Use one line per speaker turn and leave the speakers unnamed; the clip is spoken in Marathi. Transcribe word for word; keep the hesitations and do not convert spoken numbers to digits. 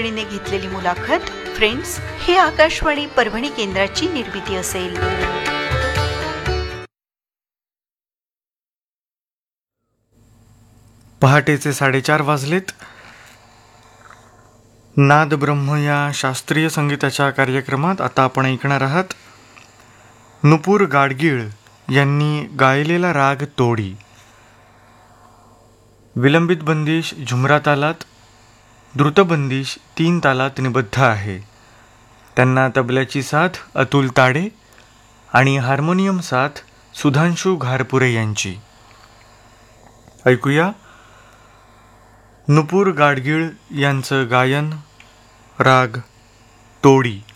ने घेतलेली मुलाखत फ्रेंड्स ही आकाशवाणी परभणी केंद्राची निर्मिती असेल.
पहाटेचे साडेचार वाजलेत. नाद ब्रह्म या शास्त्रीय संगीताच्या कार्यक्रमात आता आपण ऐकणार आहात नुपूर गाडगीळ यांनी गायलेला राग तोडी. विलंबित बंदिश झुमरा तालात, द्रुतबंदिश तीन तालात निबद्ध आहे. त्यांना तबल्याची साथ अतुल ताडे आणि हार्मोनियम साथ सुधांशू घारपुरे यांची. ऐकूया नुपूर गाडगीळ यांचं गायन राग तोडी.